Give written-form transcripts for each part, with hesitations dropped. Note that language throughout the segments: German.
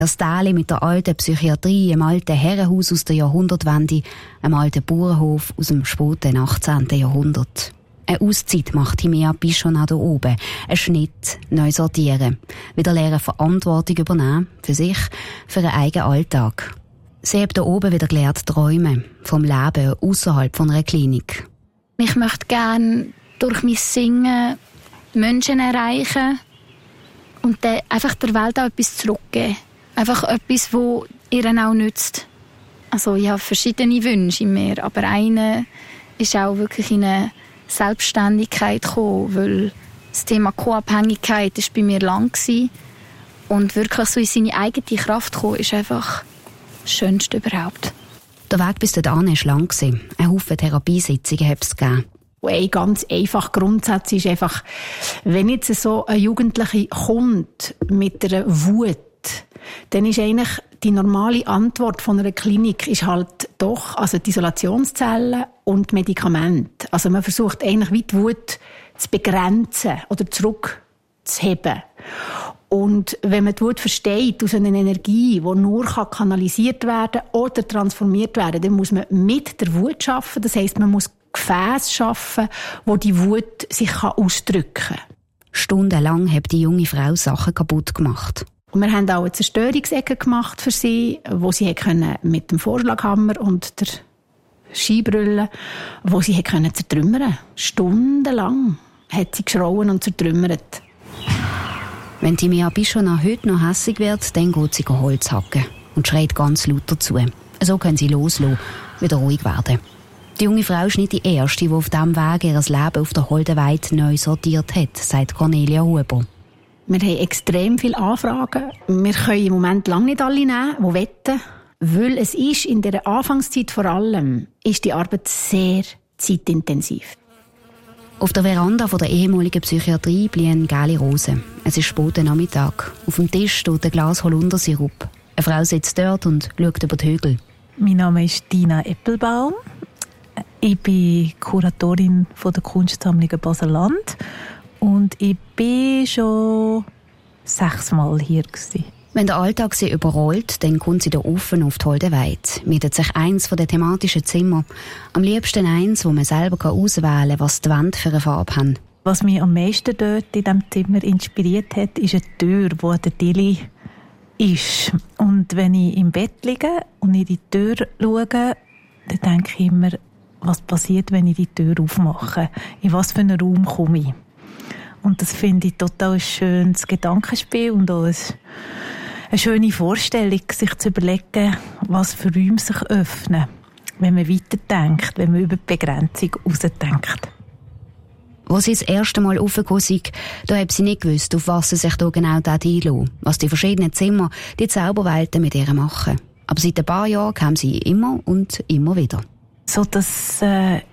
Das Tal mit der alten Psychiatrie, einem alten Herrenhaus aus der Jahrhundertwende, einem alten Bauernhof aus dem späten 18. Jahrhundert. Eine Auszeit macht Timea Bichon hier oben. Ein Schnitt, neu sortieren. Wieder lernen, Verantwortung übernehmen. Für sich, für einen eigenen Alltag. Sie hat hier oben wieder gelernt träumen. Vom Leben außerhalb von einer Klinik. Ich möchte gerne durch mein Singen Menschen erreichen und dann einfach der Welt auch etwas zurückgeben. Einfach etwas, das ihr auch nützt. Also ich habe verschiedene Wünsche in mir, aber einer ist auch wirklich in eine Selbstständigkeit gekommen, weil das Thema Co-Abhängigkeit war bei mir lang gewesen. Und wirklich so in seine eigene Kraft kommen, ist einfach das Schönste überhaupt. Der Weg bis dorthin war lang. Ein Haufen Therapiesitzungen hat es gegeben. Ein ganz einfacher Grundsatz ist einfach, wenn jetzt so ein Jugendlicher kommt mit einer Wut, dann ist eigentlich die normale Antwort von einer Klinik ist halt doch, also die Isolationszellen und Medikamente. Also man versucht eigentlich wie die Wut zu begrenzen oder zurückzuheben. Und wenn man die Wut versteht aus einer Energie, die nur kanalisiert werden oder transformiert werden, dann muss man mit der Wut arbeiten. Das heisst, man muss Gefäße schaffen, wo die Wut sich ausdrücken kann. Stundenlang hat die junge Frau Sachen kaputt gemacht. Und wir haben auch eine Zerstörungsecke gemacht für sie, wo sie mit dem Vorschlaghammer und der Skibrille, wo sie zertrümmern konnte. Stundenlang hat sie geschrauen und zertrümmert. Wenn Timea Bichon heute noch hässig wird, dann geht sie Holz hacken und schreit ganz laut dazu. So können sie loslassen, wieder ruhig werden. Die junge Frau ist nicht die Erste, die auf diesem Weg ihr Leben auf der Holdenweide neu sortiert hat, sagt Cornelia Huber. Wir haben extrem viele Anfragen. Wir können im Moment lange nicht alle nehmen, die wetten. Weil es ist in der Anfangszeit vor allem, ist die Arbeit sehr zeitintensiv. Auf der Veranda der ehemaligen Psychiatrie blühen gelbe Rosen. Es ist später Nachmittag. Auf dem Tisch steht ein Glas Holundersirup. Eine Frau sitzt dort und schaut über die Hügel. Mein Name ist Dina Eppelbaum. Ich bin Kuratorin der Kunstsammlung Basel-Land. Und ich bin schon 6 Mal hier gewesen. Wenn der Alltag sie überrollt, dann kommt sie hier offen auf die Holdenweide, mietet sich eins der thematischen Zimmer. Am liebsten eins, wo man selber auswählen kann, was die Wände für eine Farbe haben. Was mich am meisten dort in diesem Zimmer inspiriert hat, ist eine Tür, die an der Dilli ist. Und wenn ich im Bett liege und in die Tür schaue, dann denke ich immer, was passiert, wenn ich die Tür aufmache? In was für einen Raum komme ich? Und das finde ich total ein schönes Gedankenspiel und auch eine schöne Vorstellung, sich zu überlegen, was für Räume sich öffnen, wenn man weiterdenkt, wenn man über die Begrenzung hinausdenkt. Als sie das erste Mal raufgekommen sind, da hat sie nicht gewusst, auf was sie sich da genau einlassen, was die verschiedenen Zimmer, die Zauberwelten mit ihr machen. Aber seit ein paar Jahren kam sie immer und immer wieder. So, dass ein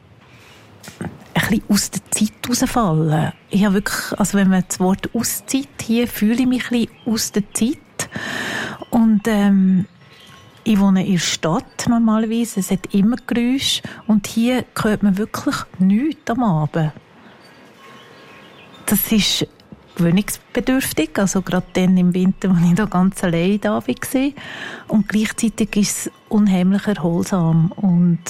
bisschen aus der Zeit rausfallen. Ich habe wirklich, also wenn man das Wort Auszeit hier, fühle ich mich ein bisschen aus der Zeit. Und ich wohne in der Stadt normalerweise, es hat immer Geräusche und hier hört man wirklich nichts am Abend. Das ist gewöhnungsbedürftig, also gerade dann im Winter, als ich da ganz allein da war. Und gleichzeitig ist es unheimlich erholsam und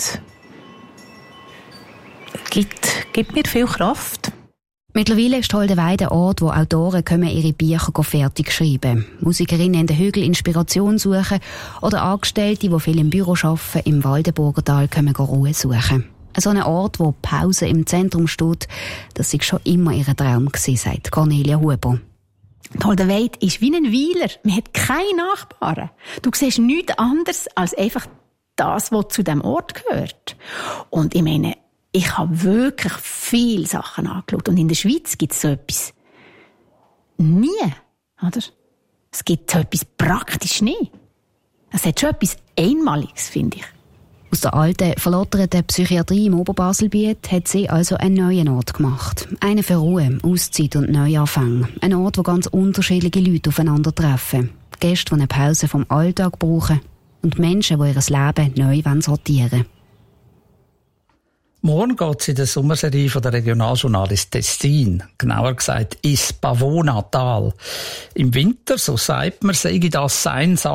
gibt mir viel Kraft. Mittlerweile ist Holdenweide ein Ort, wo Autoren ihre Bücher fertig schreiben. Musikerinnen in den Hügeln Inspiration suchen oder Angestellte, die viel im Büro arbeiten, im Waldenburgertal Ruhe suchen. So ein Ort, wo Pause im Zentrum steht, das war schon immer ihr Traum gewesen, sagt Cornelia Huber. Die Holdenweide ist wie ein Weiler. Man hat keine Nachbarn. Du siehst nichts anderes als einfach das, was zu diesem Ort gehört. Und ich meine, ich habe wirklich viele Sachen angeschaut. Und in der Schweiz gibt es so etwas nie, oder? Es gibt so etwas praktisch nie. Es hat schon etwas Einmaliges, finde ich. Aus der alten, verlotterten Psychiatrie im Oberbaselbiet hat sie also einen neuen Ort gemacht. Einen für Ruhe, Auszeit und Neuanfang. Ein Ort, wo ganz unterschiedliche Leute aufeinandertreffen. Gäste, die eine Pause vom Alltag brauchen. Und Menschen, die ihr Leben neu sortieren wollen. Morgen geht es in der Sommerserie von der Regionaljournal ins Tessin, genauer gesagt ins Pavonatal. Im Winter, so sagt man, sei das einsam